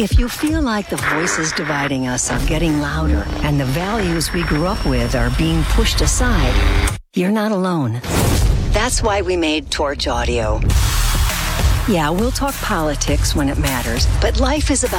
If you feel like the voices dividing us are getting louder and the values we grew up with are being pushed aside, you're not alone. That's why we made Torch Audio. Yeah, we'll talk politics when it matters, but life is about